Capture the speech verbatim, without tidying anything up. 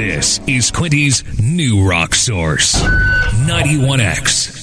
This is Quinty's new rock source, ninety-one X.